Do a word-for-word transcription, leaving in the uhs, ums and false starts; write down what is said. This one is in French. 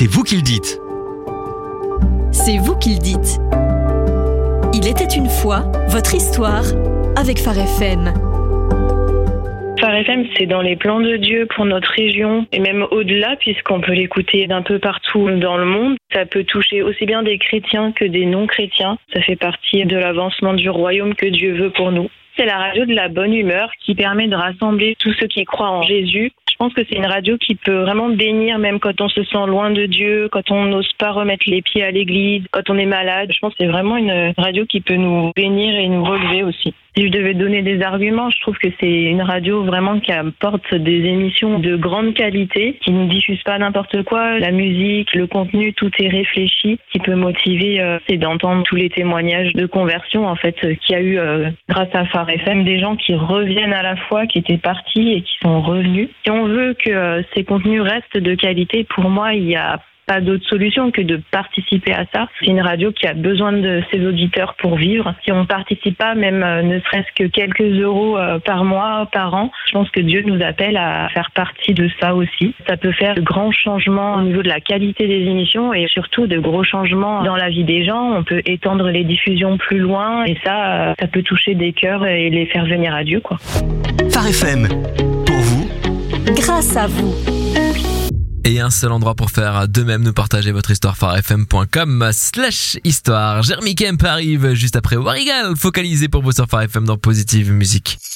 C'est vous qui le dites. C'est vous qui le dites. Il était une fois votre histoire avec Phare F M. Phare F M, c'est dans les plans de Dieu pour notre région et même au-delà, puisqu'on peut l'écouter d'un peu partout dans le monde. Ça peut toucher aussi bien des chrétiens que des non-chrétiens. Ça fait partie de l'avancement du royaume que Dieu veut pour nous. C'est la radio de la bonne humeur qui permet de rassembler tous ceux qui croient en Jésus. Je pense que c'est une radio qui peut vraiment bénir même quand on se sent loin de Dieu, quand on n'ose pas remettre les pieds à l'église, quand on est malade. Je pense que c'est vraiment une radio qui peut nous bénir et nous relever aussi. Si je devais donner des arguments, je trouve que c'est une radio vraiment qui apporte des émissions de grande qualité, qui ne diffuse pas n'importe quoi. La musique, le contenu, tout est réfléchi. Ce qui peut motiver, euh, c'est d'entendre tous les témoignages de conversion en fait qu'il y a eu euh, grâce à Phare F M, des gens qui reviennent à la foi, qui étaient partis et qui sont revenus. Si on veut que euh, ces contenus restent de qualité, pour moi, il y a pas d'autre solution que de participer à ça. C'est une radio qui a besoin de ses auditeurs pour vivre. Si on ne participe pas, même euh, ne serait-ce que quelques euros euh, par mois, par an, je pense que Dieu nous appelle à faire partie de ça aussi. Ça peut faire de grands changements au niveau de la qualité des émissions et surtout de gros changements dans la vie des gens. On peut étendre les diffusions plus loin et ça, euh, ça peut toucher des cœurs et les faire venir à Dieu, quoi. Phare F M, pour vous, grâce à vous. Et un seul endroit pour faire de même, nous partager votre histoire, pharefm point com slash histoire. Jeremy Kemp arrive juste après Warrigal, focalisé pour vous sur Phare F M dans Positive Musique.